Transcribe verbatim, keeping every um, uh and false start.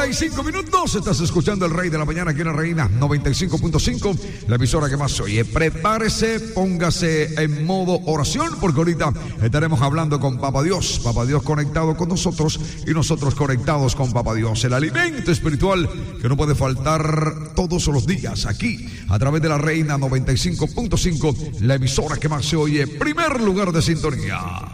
Cinco minutos, estás escuchando el Rey de la Mañana aquí en la Reina noventa y cinco punto cinco, la emisora que más se oye. Prepárese, póngase en modo oración, porque ahorita estaremos hablando con Papá Dios. Papá Dios conectado con nosotros y nosotros conectados con Papá Dios. El alimento espiritual que no puede faltar todos los días aquí a través de la Reina noventa y cinco punto cinco, la emisora que más se oye. Primer lugar de sintonía.